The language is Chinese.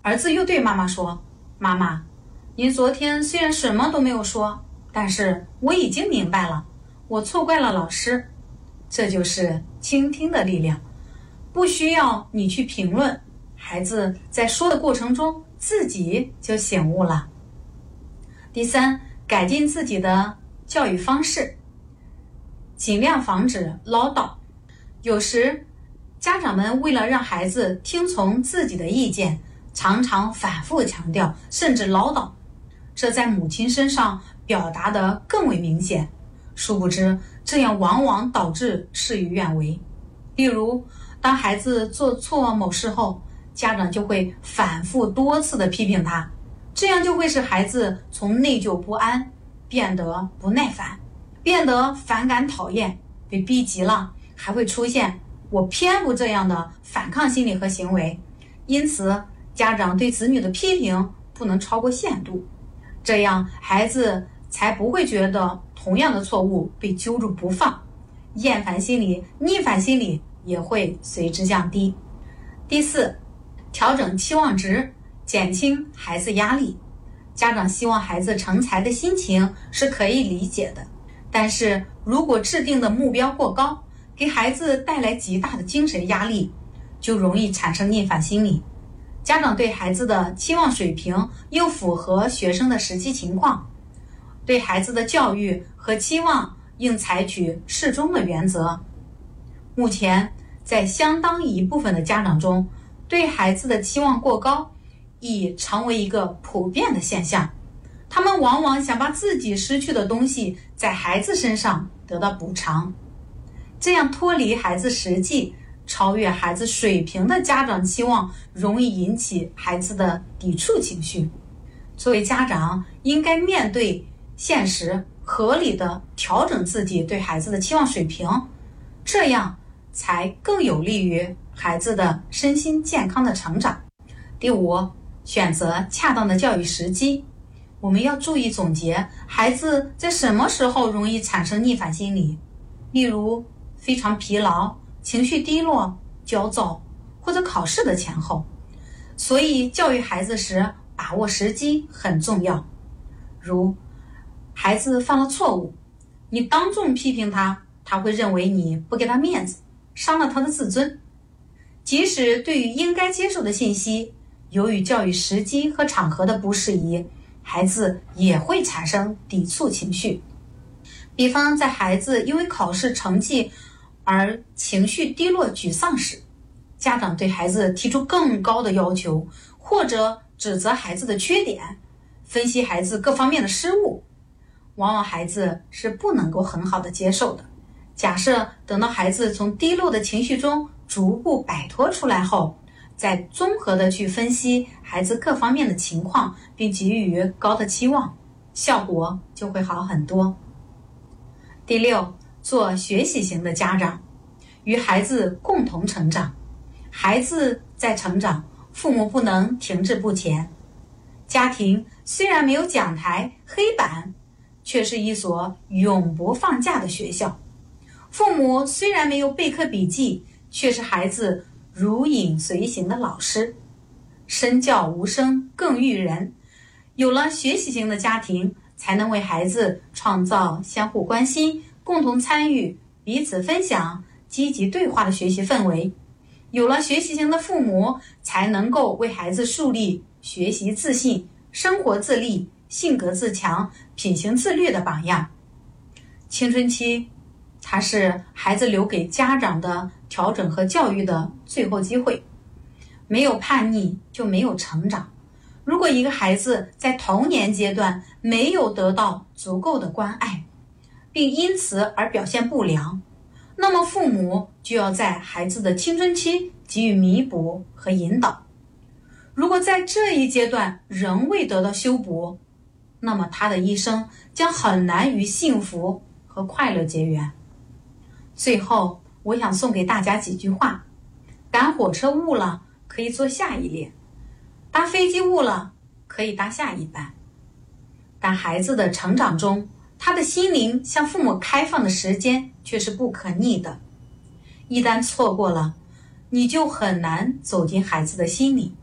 儿子又对妈妈说：妈妈，您昨天虽然什么都没有说，但是我已经明白了，我错怪了老师。这就是倾听的力量，不需要你去评论，孩子在说的过程中自己就醒悟了。第三，改进自己的教育方式，尽量防止唠叨。有时家长们为了让孩子听从自己的意见，常常反复强调，甚至唠叨，这在母亲身上表达得更为明显。殊不知，这样往往导致事与愿违。例如，当孩子做错某事后，家长就会反复多次地批评他，这样就会使孩子从内疚不安变得不耐烦，变得反感讨厌，被逼急了还会出现我偏不这样的反抗心理和行为。因此，家长对子女的批评不能超过限度，这样孩子才不会觉得同样的错误被揪住不放，厌烦心理、逆反心理也会随之降低。第四，调整期望值，减轻孩子压力。家长希望孩子成才的心情是可以理解的，但是如果制定的目标过高，给孩子带来极大的精神压力，就容易产生逆反心理。家长对孩子的期望水平又符合学生的实际情况，对孩子的教育和期望应采取适中的原则。目前，在相当一部分的家长中，对孩子的期望过高已成为一个普遍的现象。他们往往想把自己失去的东西在孩子身上得到补偿，这样脱离孩子实际、超越孩子水平的家长期望，容易引起孩子的抵触情绪。作为家长，应该面对现实，合理的调整自己对孩子的期望水平，这样才更有利于孩子的身心健康的成长。第五，选择恰当的教育时机。我们要注意总结孩子在什么时候容易产生逆反心理，例如非常疲劳、情绪低落、焦躁，或者考试的前后。所以教育孩子时把握时机很重要。如孩子犯了错误，你当众批评他，他会认为你不给他面子，伤了他的自尊。即使对于应该接受的信息，由于教育时机和场合的不适宜，孩子也会产生抵触情绪。比方在孩子因为考试成绩而情绪低落沮丧时，家长对孩子提出更高的要求，或者指责孩子的缺点，分析孩子各方面的失误，往往孩子是不能够很好的接受的。假设等到孩子从低落的情绪中逐步摆脱出来后，再综合的去分析孩子各方面的情况，并给予高的期望，效果就会好很多。第六，做学习型的家长，与孩子共同成长。孩子在成长，父母不能停滞不前。家庭虽然没有讲台、黑板，却是一所永不放假的学校。父母虽然没有备课笔记，却是孩子如影随形的老师。身教无声更育人。有了学习型的家庭，才能为孩子创造相互关心、共同参与、彼此分享、积极对话的学习氛围。有了学习型的父母，才能够为孩子树立学习自信、生活自立、性格自强、品行自律的榜样。青春期，它是孩子留给家长的调整和教育的最后机会。没有叛逆，就没有成长。如果一个孩子在童年阶段没有得到足够的关爱，并因此而表现不良，那么父母就要在孩子的青春期给予弥补和引导。如果在这一阶段仍未得到修补，那么他的一生将很难与幸福和快乐结缘。最后，我想送给大家几句话：赶火车误了，可以坐下一列；搭飞机误了，可以搭下一班。但孩子的成长中，他的心灵向父母开放的时间却是不可逆的。一旦错过了，你就很难走进孩子的心里。